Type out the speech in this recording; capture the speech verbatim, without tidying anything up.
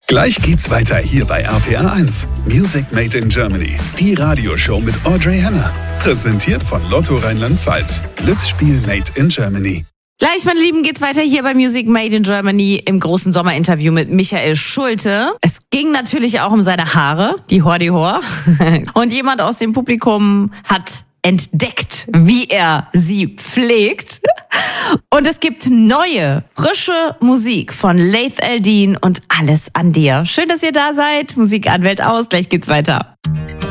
Gleich geht's weiter hier bei R P R eins. Music Made in Germany. Die Radioshow mit Audrey Henner. Präsentiert von Lotto Rheinland-Pfalz. Glücksspiel Made in Germany. Gleich, meine Lieben, geht's weiter hier bei Music Made in Germany im großen Sommerinterview mit Michael Schulte. Es ging natürlich auch um seine Haare, die Hor-die-Hor. Und jemand aus dem Publikum hat entdeckt, wie er sie pflegt. Und es gibt neue, frische Musik von Laith Al-Deen und Alles an dir. Schön, dass ihr da seid. Musik an Welt aus. Gleich geht's weiter.